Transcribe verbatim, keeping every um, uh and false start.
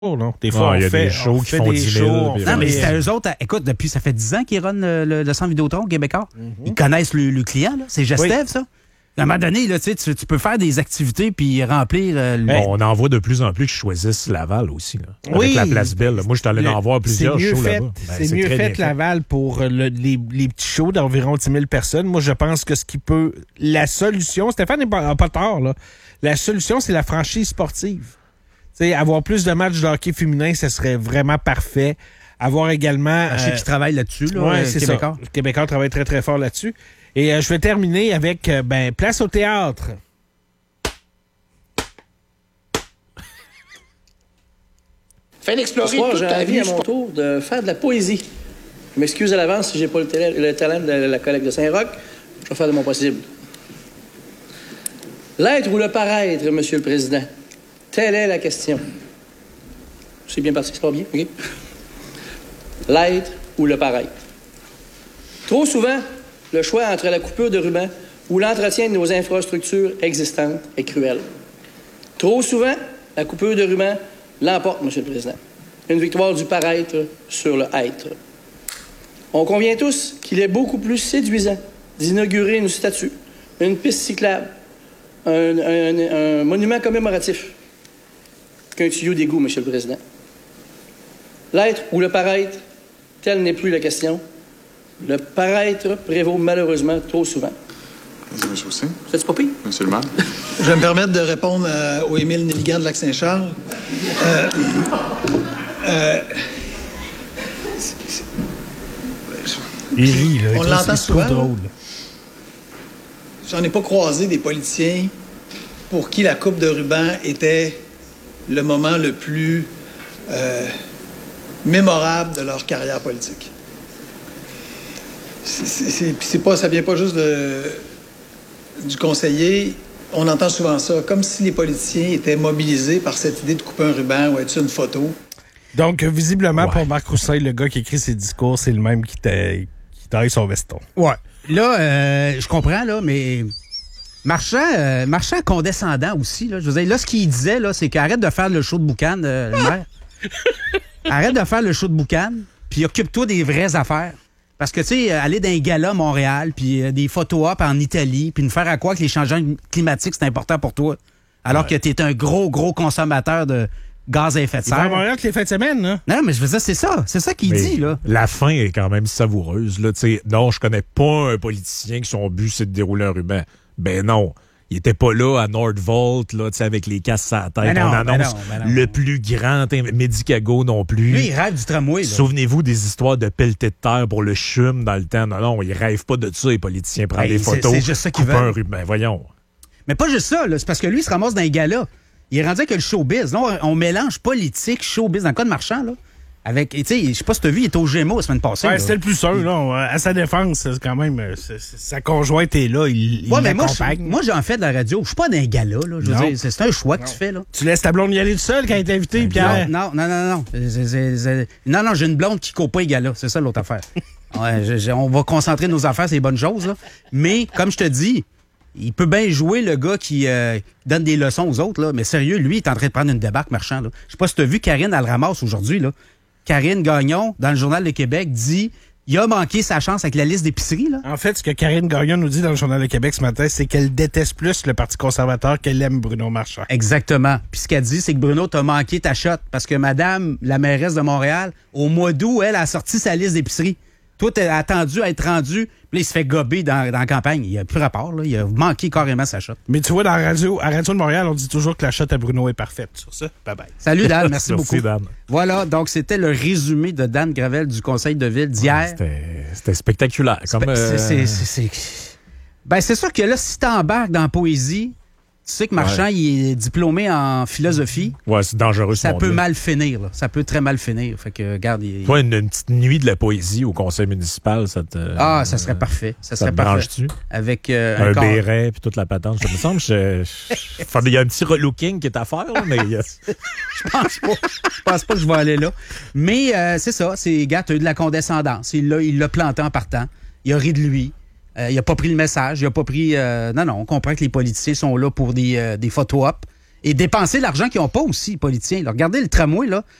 Non? Des fois, ah, on y a fait des shows on qui fait font des dix shows. mille. On Puis fait Non, mais des- c'est eux autres. Écoute, depuis, ça fait dix ans qu'ils runnent le, le, le centre Vidéotron au Québécois. Mm-hmm. Ils connaissent le, le client, là. C'est Gestev, oui. ça. À un moment donné, là, tu, tu peux faire des activités puis remplir... Euh, le... bon, on en voit de plus en plus qui choisissent Laval aussi. Là, oui. Avec la Place Belle. Moi, je suis allé le, en voir plusieurs shows fait, là-bas. Ben, c'est, c'est mieux fait Laval pour le, les, les petits shows d'environ dix mille personnes. Moi, je pense que ce qui peut... La solution... Stéphane n'a pas, pas tort, là. La solution, c'est la franchise sportive. T'sais, avoir plus de matchs de hockey féminin, ce serait vraiment parfait. Avoir également... Je sais euh, qu'ils travaillent là-dessus, là, ouais, euh, c'est Québécois. Ça. Le Québécois travaille très, très fort là-dessus. Et euh, je vais terminer avec, euh, ben, place au théâtre. Fais l'explorer toute j'ai ta envie vie. à mon tour de faire de la poésie. Je m'excuse à l'avance si j'ai pas le, télé, le talent de la, la collecte de Saint-Roch. Je vais faire de mon possible. L'être ou le paraître, Monsieur le Président? Telle est la question. C'est bien parti, c'est pas bien? OK? L'être ou le paraître? Trop souvent, le choix entre la coupure de ruban ou l'entretien de nos infrastructures existantes est cruel. Trop souvent, la coupure de ruban l'emporte, Monsieur le Président. Une victoire du paraître sur le être. On convient tous qu'il est beaucoup plus séduisant d'inaugurer une statue, une piste cyclable, un, un, un monument commémoratif qu'un tuyau d'égout, Monsieur le Président. L'être ou le paraître, telle n'est plus la question. Le paraître prévaut malheureusement trop souvent. Vas-y, M. Chaussé. C'est pas pire? Monsieur le maire. Je vais me permettre de répondre euh, au Émile Nelligan de Lac-Saint-Charles. Euh, euh, c'est, c'est... Il rit, là. On Il l'entend c'est souvent. drôle. J'en ai pas croisé des politiciens pour qui la coupe de ruban était le moment le plus euh, mémorable de leur carrière politique. C'est, c'est, c'est, c'est pas, ça vient pas juste de, du conseiller. On entend souvent ça, comme si les politiciens étaient mobilisés par cette idée de couper un ruban ou être sur une photo. Donc, visiblement, ouais. pour Marc Rousseil, le gars qui écrit ses discours, c'est le même qui, qui taille son veston. Ouais. Là, euh, je comprends, là, mais Marchand, euh, Marchand condescendant aussi, là. Je veux dire, là, ce qu'il disait, là, c'est qu'arrête de faire le show de boucan, euh, le maire. Arrête de faire le show de boucan, puis occupe-toi des vraies affaires. Parce que, tu sais, aller dans un gala à Montréal, puis euh, des photo-op en Italie, puis nous faire à quoi que les changements climatiques, c'est important pour toi. Alors ouais. que tu es un gros, gros consommateur de gaz à effet de serre. Il va à Montréal que les fins de semaine, là. Non, mais je veux dire, c'est ça. C'est ça qu'il mais dit, là. La fin est quand même savoureuse, là. Tu sais, non, je connais pas un politicien qui son but, c'est de dérouler un ruban. Ben non. Il était pas là à Nordvolt, là, tu sais, avec les casses à la tête. Ben non, on annonce ben non, ben non. le plus grand Medicago non plus. Lui, il rêve du tramway, là. Souvenez-vous des histoires de pelleté de terre pour le C H U M dans le temps. Non, non, ils rêvent pas de ça, les politiciens. Prendre hey, des photos. C'est juste ça qu'ils veulent. Un ruban, voyons. Mais pas juste ça, là. C'est parce que lui, il se ramasse dans les galas. Il est rendu avec le showbiz. Là, on, on mélange politique, showbiz. Dans le cas de Marchand, là. Avec, tu sais, je sais pas si t'as vu, il était au Gémeaux la semaine passée. Ouais, là. c'était le plus sûr, là. À sa défense, c'est quand même, c'est, c'est, sa conjointe est là, il, il ouais, mais moi, l'accompagne. moi, j'en fais de la radio. Je suis pas dans un gala, là. Je veux Non. dire, c'est, c'est un choix que Non. tu fais, là. Tu laisses ta blonde y aller tout seul quand elle est invitée, Pierre? Non, non, non, non. C'est, c'est, c'est... Non, non, j'ai une blonde qui court pas les galas. C'est ça l'autre affaire. Ouais, je, je, on va concentrer nos affaires sur les bonnes choses, là. Mais, comme je te dis, il peut bien jouer le gars qui euh, donne des leçons aux autres, là. Mais sérieux, lui, il est en train de prendre une débarque, Marchand, là. Je sais pas si t'as vu Karine, elle le ramasse aujourd'hui, là. Karine Gagnon, dans le Journal de Québec, dit il a manqué sa chance avec la liste d'épicerie, là. En fait, ce que Karine Gagnon nous dit dans le Journal de Québec ce matin, c'est qu'elle déteste plus le Parti conservateur qu'elle aime Bruno Marchand. Exactement. Puis ce qu'elle dit, c'est que Bruno, t'as manqué ta shot parce que madame, la mairesse de Montréal, au mois d'août, elle a sorti sa liste d'épicerie. Toi, t'as attendu à être rendu, puis là, il se fait gober dans, dans la campagne. Il a plus rapport, là. Il a manqué carrément sa shot. Mais tu vois, dans la radio, à Radio de Montréal, on dit toujours que la shot à Bruno est parfaite. Sur ça, bye-bye. Salut, Dan. Merci, Merci beaucoup. Dan. Voilà, donc c'était le résumé de Dan Gravel du Conseil de ville d'hier. C'était, c'était spectaculaire. Comme, C'est, euh... c'est, c'est, c'est... Ben, c'est sûr que là, si t'embarques dans la poésie, tu sais que Marchand, ouais. il est diplômé en philosophie. Ouais, c'est dangereux. Ça ce peut monde-là. mal finir, là. Ça peut très mal finir. Fait que, regarde. Il... Toi, une, une petite nuit de la poésie au conseil municipal, ça te. Ah, ça serait parfait. Ça, ça serait te parfait. branche-tu? Avec euh, un, un corps. béret puis toute la patente. Ça me semble que je, je, il y a un petit relooking qui est à faire, là, mais. Je pense pas. Je pense pas que je vais aller là. Mais euh, c'est ça. C'est, gars, t'as eu de la condescendance. Il l'a, il l'a planté en partant. Il a ri de lui. Euh, il a pas pris le message. Il a pas pris. Euh, non, non. On comprend que les politiciens sont là pour des, euh, des photo-op et dépenser l'argent qu'ils n'ont pas aussi, les politiciens. Là, regardez le tramway, là.